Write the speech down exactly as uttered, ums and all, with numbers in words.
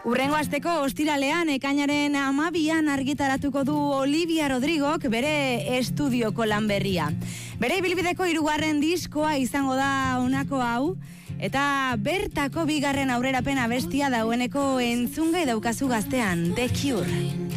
Urrengo asteko ostiralean ekainaren hamabian argitaratuko du Olivia Rodrigok bere estudioko lan berria. Bere ibilbideko hirugarren diskoa izango da honako hau, eta bertako bigarren aurrerapen abestia dagoeneko entzungai daukazu gaztean, The Cure.